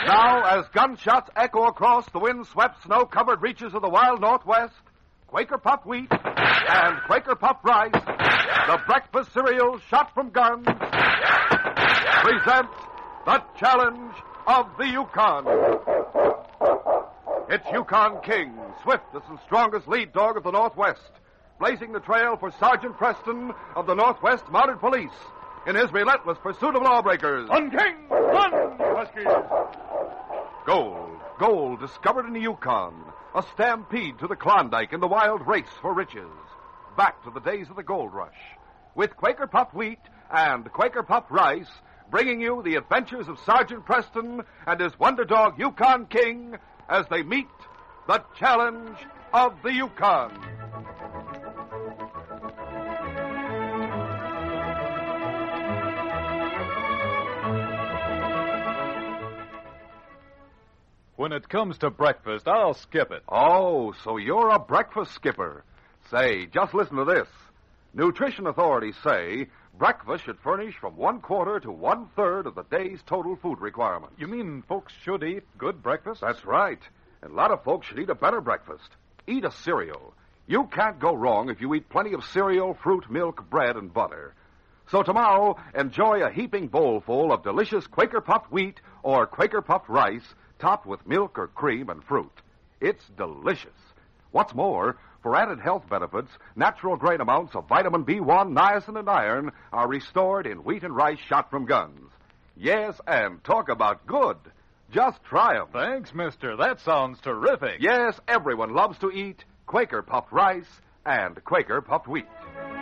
Now, as gunshots echo across the wind-swept, snow-covered reaches of the wild Northwest, Quaker Puffed Wheat and Quaker Puffed Rice, the breakfast cereals shot from guns, present the challenge of the Yukon. It's Yukon King, swiftest and strongest lead dog of the Northwest, blazing the trail for Sergeant Preston of the Northwest Mounted Police in his relentless pursuit of lawbreakers. On, King! Run, Huskies! Gold discovered in the Yukon. A stampede to the Klondike in the wild race for riches. Back to the days of the gold rush. With Quaker Puffed Wheat and Quaker Puffed Rice, bringing you the adventures of Sergeant Preston and his wonder dog Yukon King as they meet the challenge of the Yukon. When it comes to breakfast, I'll skip it. Oh, so you're a breakfast skipper. Say, just listen to this. Nutrition authorities say breakfast should furnish from 1/4 to 1/3 of the day's total food requirements. You mean folks should eat good breakfast? That's right. And a lot of folks should eat a better breakfast. Eat a cereal. You can't go wrong if you eat plenty of cereal, fruit, milk, bread, and butter. So tomorrow, enjoy a heaping bowl full of delicious Quaker Puffed Wheat or Quaker Puffed Rice topped with milk or cream and fruit. It's delicious. What's more, for added health benefits, natural great amounts of vitamin B1, niacin, and iron are restored in wheat and rice shot from guns. Yes, and talk about good. Just try 'em. Thanks, mister. That sounds terrific. Yes, everyone loves to eat Quaker Puffed Rice and Quaker Puffed Wheat.